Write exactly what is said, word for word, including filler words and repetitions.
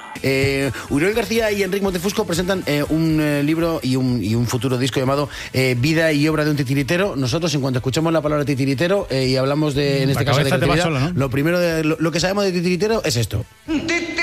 Eh, Uriol García y Enric Montefusco presentan eh, un eh, libro y un, y un futuro disco llamado eh, Vida y obra de un titiritero. Nosotros, en cuanto escuchamos la palabra titiritero eh, y hablamos de, en este La caso, de cabeza te va creatividad, sola, ¿no? lo primero, de, lo, lo que sabemos de titiritero es esto.